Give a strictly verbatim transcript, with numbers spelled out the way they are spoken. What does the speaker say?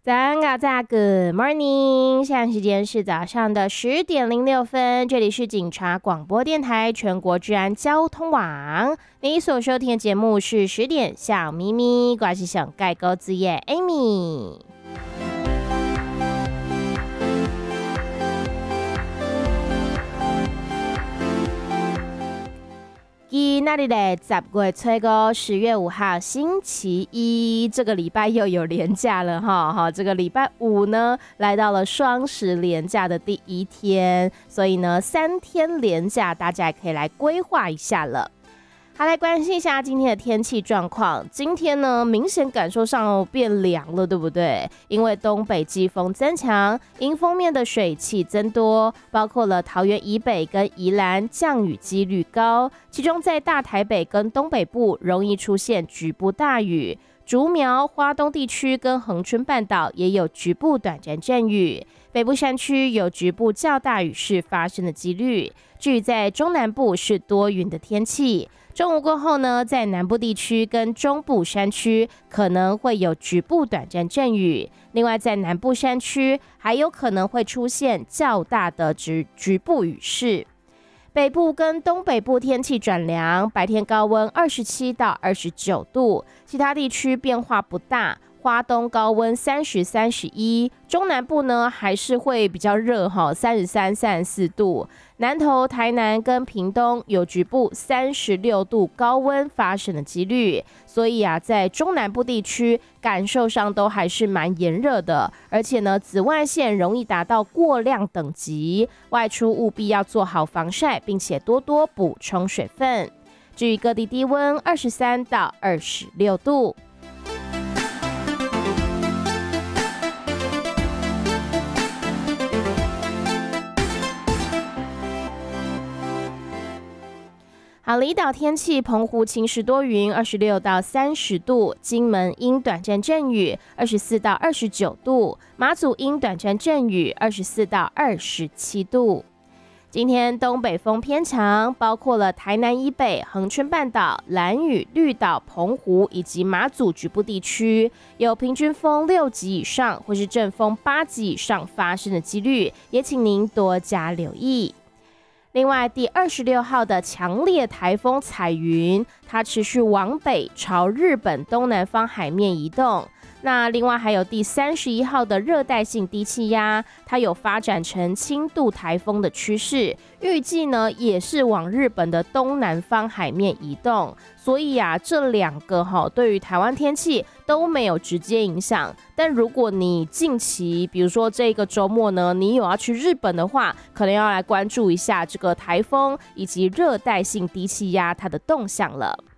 早安，大家 Good morning， 现在时间是早上的十点零六分，这里是警察广播电台全国治安交通网。你所收听的节目是十点小咪咪，我是想盖钩子耶 Amy。今天的十月初五，十月五号星期一，这个礼拜又有连假了哈哈。这个礼拜五呢，来到了双十连假的第一天，所以呢，三天连假大家也可以来规划一下了。好，来关心一下今天的天气状况。今天呢，明显感受上变凉了，对不对？因为东北季风增强，迎风面的水汽增多，包括了桃园以北跟宜兰降雨几率高，其中在大台北跟东北部容易出现局部大雨，竹苗、花东地区跟恒春半岛也有局部短暂阵雨，北部山区有局部较大雨势发生的几率。至于在中南部是多云的天气。中午过后呢，在南部地区跟中部山区可能会有局部短暂阵雨，另外在南部山区还有可能会出现较大的局局部雨势。北部跟东北部天气转凉，白天高温二十七到二十九度，其他地区变化不大。花东高温三十、三十一，中南部呢还是会比较热哈，三十三、三十四度。南投、台南跟屏东有局部三十六度高温发生的几率，所以啊，在中南部地区感受上都还是蛮炎热的，而且呢，紫外线容易达到过量等级，外出务必要做好防晒，并且多多补充水分。至于各地低温，二十三到二十六度。好，离岛天气，澎湖晴时多云，二十六到三十度；金门因短暂阵雨，二十四到二十九度；马祖因短暂阵雨，二十四到二十七度。今天东北风偏强，包括了台南以北、恒春半岛、兰屿、绿岛、澎湖以及马祖局部地区，有平均风六级以上或是阵风八级以上发生的几率，也请您多加留意。另外，第二十六号的强烈台风彩云，它持续往北朝日本东南方海面移动。那另外还有第三十一号的热带性低气压，它有发展成轻度台风的趋势，预计呢也是往日本的东南方海面移动。所以啊，这两个哈对于台湾天气都没有直接影响。但如果你近期，比如说这个周末呢，你有要去日本的话，可能要来关注一下这个台风以及热带性低气压它的动向了。